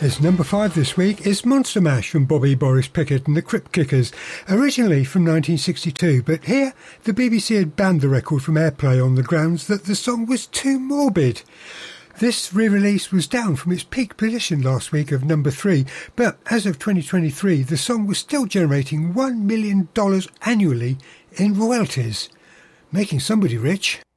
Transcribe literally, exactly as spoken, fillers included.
Its number five this week is Monster Mash from Bobby Boris Pickett and the Crypt Kickers, originally from nineteen sixty-two, but here the B B C had banned the record from airplay on the grounds that the song was too morbid. This re-release was down from its peak position last week of number three, but as of twenty twenty-three the song was still generating one million dollars annually in royalties, making somebody rich.